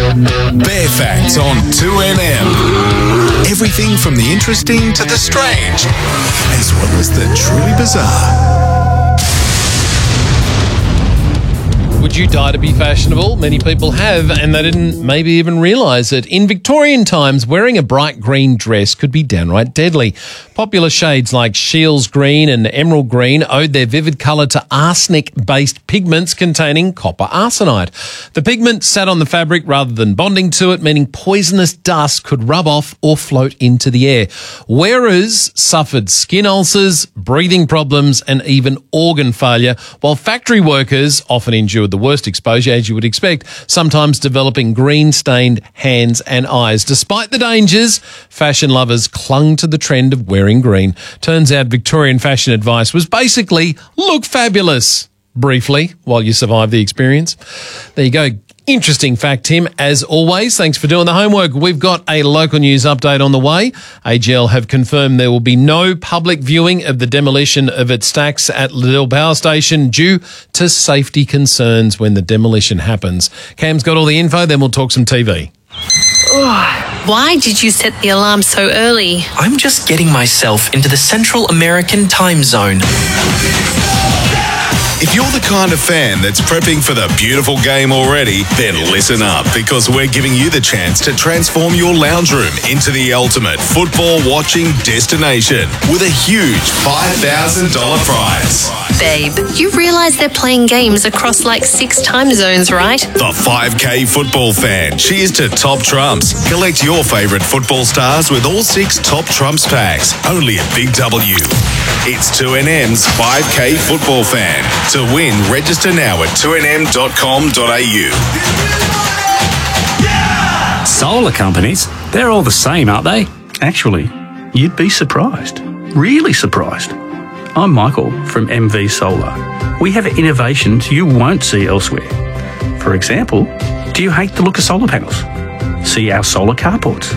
Bear Facts on 2NM. Everything from the interesting to the strange, as well as the truly bizarre. Would you die to be fashionable? Many people have, and they didn't maybe even realise it. In Victorian times, wearing a bright green dress could be downright deadly. Popular shades like Shields green and emerald green owed their vivid colour to arsenic-based pigments containing copper arsenide. The pigment sat on the fabric rather than bonding to it, meaning poisonous dust could rub off or float into the air. Wearers suffered skin ulcers, breathing problems, and even organ failure, while factory workers often endured the worst exposure, as you would expect, sometimes developing green-stained hands and eyes. Despite the dangers, fashion lovers clung to the trend of wearing green. Turns out Victorian fashion advice was basically, look fabulous, briefly, while you survive the experience. There you go. Interesting fact, Tim. As always, thanks for doing the homework. We've got a local news update on the way. AGL have confirmed there will be no public viewing of the demolition of its stacks at Liddell Power Station due to safety concerns when the demolition happens. Cam's got all the info, then we'll talk some TV. Why did you set the alarm so early? I'm just getting myself into the Central American time zone. If you're the kind of fan that's prepping for the beautiful game already, then listen up, because we're giving you the chance to transform your lounge room into the ultimate football watching destination with a huge $5,000 prize. Babe, you realise they're playing games across like 6 time zones, right? The 5K football fan. She is to Top Trumps. Collect your favourite football stars with all 6 Top Trumps packs. Only at Big W. It's 2NM's 5K football fan. To win, register now at 2nm.com.au. Solar companies, they're all the same, aren't they? Actually, you'd be surprised. Really surprised. I'm Michael from MV Solar. We have innovations you won't see elsewhere. For example, do you hate the look of solar panels? See our solar carports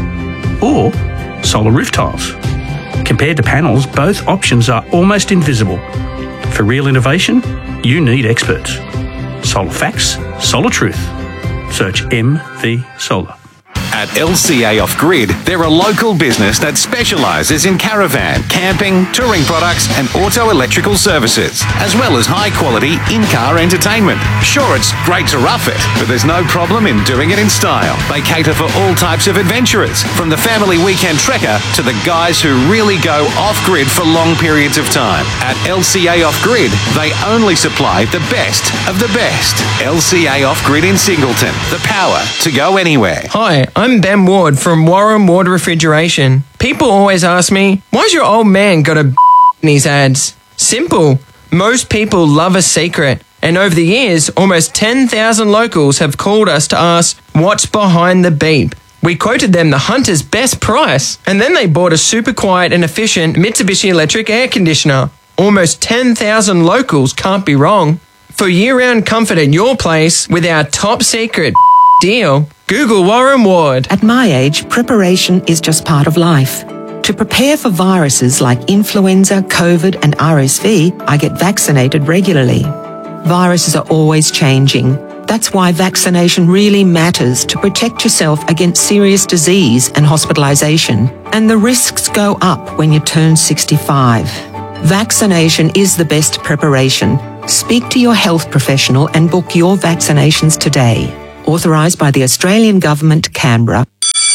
or solar roof tiles. Compared to panels, both options are almost invisible. For real innovation, you need experts. Solar facts, solar truth. Search MV Solar. At LCA Off Grid, they're a local business that specialises in caravan, camping, touring products and auto electrical services, as well as high-quality in-car entertainment. Sure, it's great to rough it, but there's no problem in doing it in style. They cater for all types of adventurers, from the family weekend trekker to the guys who really go off-grid for long periods of time. At LCA Off Grid, they only supply the best of the best. LCA Off Grid in Singleton, the power to go anywhere. Hi, I'm Ben Ward from Warren Ward Refrigeration. People always ask me, why's your old man got a in his ads? Simple. Most people love a secret. And over the years, almost 10,000 locals have called us to ask, what's behind the beep? We quoted them the Hunter's best price, and then they bought a super quiet and efficient Mitsubishi electric air conditioner. Almost 10,000 locals can't be wrong. For year-round comfort at your place with our top secret deal, Google Warren Ward. At my age, preparation is just part of life. To prepare for viruses like influenza, COVID and RSV, I get vaccinated regularly. Viruses are always changing. That's why vaccination really matters, to protect yourself against serious disease and hospitalisation. And the risks go up when you turn 65. Vaccination is the best preparation. Speak to your health professional and book your vaccinations today. Authorised by the Australian Government, Canberra.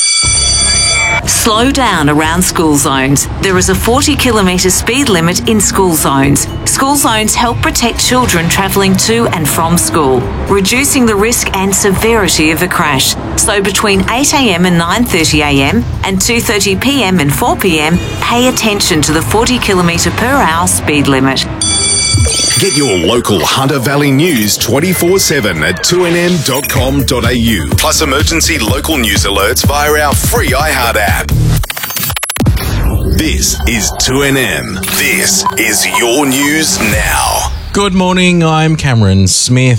Slow down around school zones. There is a 40-kilometre speed limit in school zones. School zones help protect children travelling to and from school, reducing the risk and severity of a crash. So between 8 a.m. and 9:30 a.m. and 2:30 p.m. and 4 p.m, pay attention to the 40 per hour speed limit. Get your local Hunter Valley news 24/7 at 2nm.com.au. Plus emergency local news alerts via our free iHeart app. This is 2NM. This is your news now. Good morning, I'm Cameron Smith.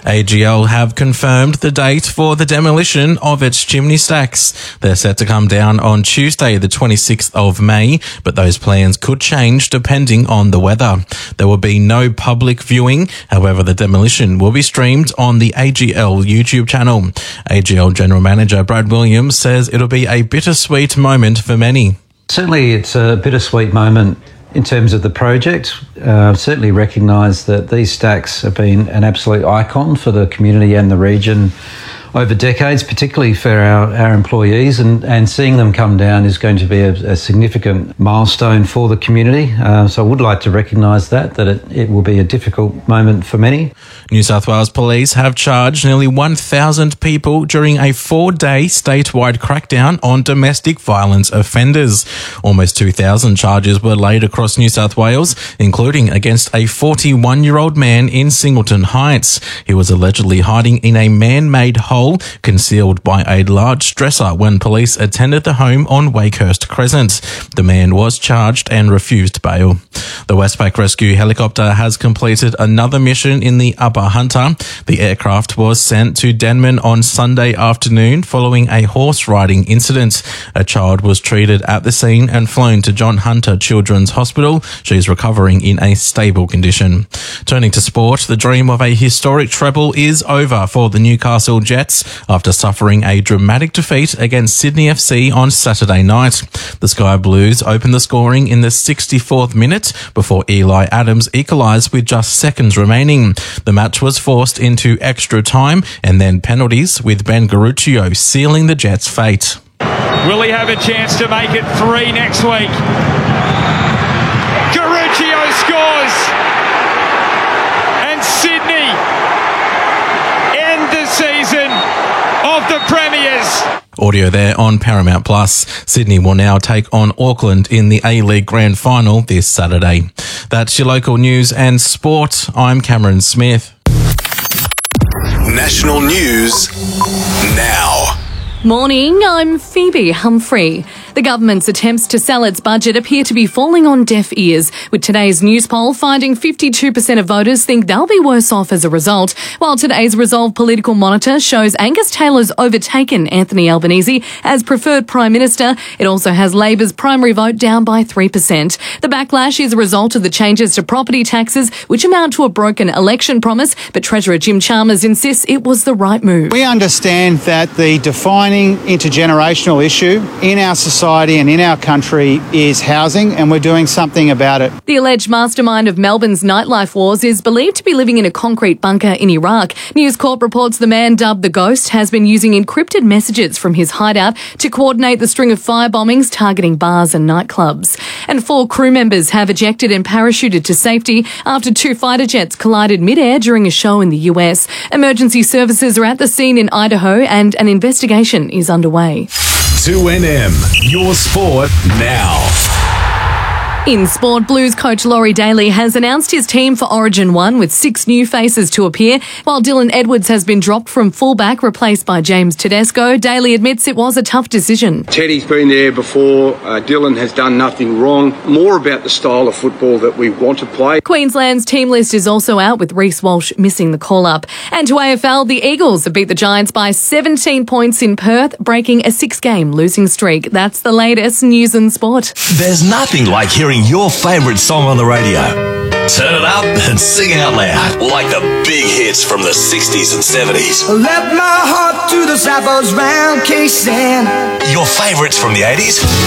AGL have confirmed the date for the demolition of its chimney stacks. They're set to come down on Tuesday, the 26th of May, but those plans could change depending on the weather. There will be no public viewing. However, the demolition will be streamed on the AGL YouTube channel. AGL General Manager Brad Williams says it'll be a bittersweet moment for many. Certainly, it's a bittersweet moment in terms of the project. Certainly recognise that these stacks have been an absolute icon for the community and the region over decades, particularly for our employees, and seeing them come down is going to be a significant milestone for the community. So I would like to recognise that it will be a difficult moment for many. New South Wales Police have charged nearly 1,000 people during a 4-day statewide crackdown on domestic violence offenders. Almost 2,000 charges were laid across New South Wales, including against a 41-year-old man in Singleton Heights. He was allegedly hiding in a man-made hole concealed by a large dresser when police attended the home on Wakehurst Crescent. The man was charged and refused bail. The Westpac Rescue helicopter has completed another mission in the Upper Hunter. The aircraft was sent to Denman on Sunday afternoon following a horse riding incident. A child was treated at the scene and flown to John Hunter Children's Hospital. She's recovering in a stable condition. Turning to sport, the dream of a historic treble is over for the Newcastle Jets after suffering a dramatic defeat against Sydney FC on Saturday night. The Sky Blues opened the scoring in the 64th minute before Eli Adams equalised with just seconds remaining. The match was forced into extra time and then penalties, with Ben Garuccio sealing the Jets' fate. Will he have a chance to make it 3 next week? Garuccio scores! And Sydney end the season of the Premiers. Audio there on Paramount Plus. Sydney will now take on Auckland in the A-League Grand Final this Saturday. That's your local news and sport. I'm Cameron Smith. National news now. Morning, I'm Phoebe Humphrey. The government's attempts to sell its budget appear to be falling on deaf ears, with today's news poll finding 52% of voters think they'll be worse off as a result, while today's Resolve Political Monitor shows Angus Taylor's overtaken Anthony Albanese as preferred Prime Minister. It also has Labor's primary vote down by 3%. The backlash is a result of the changes to property taxes, which amount to a broken election promise, but Treasurer Jim Chalmers insists it was the right move. We understand that the defining intergenerational issue in our society and in our country is housing, and we're doing something about it. The alleged mastermind of Melbourne's nightlife wars is believed to be living in a concrete bunker in Iraq. News Corp reports the man dubbed the Ghost has been using encrypted messages from his hideout to coordinate the string of fire bombings targeting bars and nightclubs. And 4 crew members have ejected and parachuted to safety after 2 fighter jets collided mid-air during a show in the US. Emergency services are at the scene in Idaho and an investigation is underway. 2NM, your sport now. In sport, Blues coach Laurie Daly has announced his team for Origin 1 with 6 new faces to appear, while Dylan Edwards has been dropped from fullback, replaced by James Tedesco. Daly admits it was a tough decision. Teddy's been there before. Dylan has done nothing wrong. More about the style of football that we want to play. Queensland's team list is also out, with Reece Walsh missing the call-up. And to AFL, the Eagles have beat the Giants by 17 points in Perth, breaking a 6-game losing streak. That's the latest news and sport. There's nothing like hearing your favourite song on the radio. Turn it up and sing out loud, like the big hits from the 60s and 70s. Let my heart to the sappers round K-Sand. Your favourites from the 80s.